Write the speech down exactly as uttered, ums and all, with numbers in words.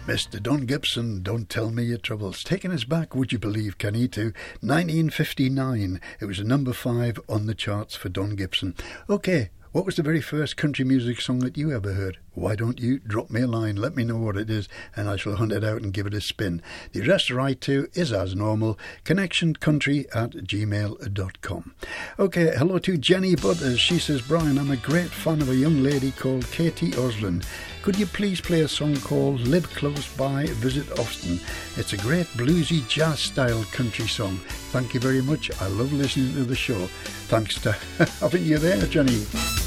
Mister Don Gibson, Don't Tell Me Your Troubles. Taking us back, would you believe, Kenny, to nineteen fifty-nine. It was a number five on the charts for Don Gibson. OK, what was the very first country music song that you ever heard? Why don't you drop me a line, let me know what it is, and I shall hunt it out and give it a spin. The address to write to is, as normal, connectioncountry at gmail dot com. OK, hello to Jenny Butters. She says, Brian, I'm a great fan of a young lady called Katie Osland. Could you please play a song called Live Close By, Visit Often? It's a great bluesy jazz-style country song. Thank you very much. I love listening to the show. Thanks to having you there, Jenny.